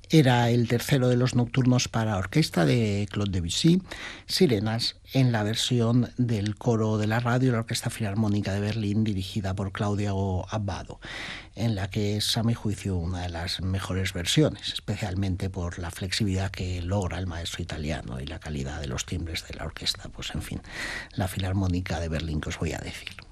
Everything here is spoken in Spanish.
Era el tercero de los nocturnos para orquesta de Claude Debussy, Sirenas, en la versión del coro de la radio y la Orquesta Filarmónica de Berlín, dirigida por Claudio Abbado, en la que es, a mi juicio, una de las mejores versiones, especialmente por la flexibilidad que logra el maestro italiano y la calidad de los timbres de la orquesta. Pues en fin, la Filarmónica de Berlín, que os voy a decir.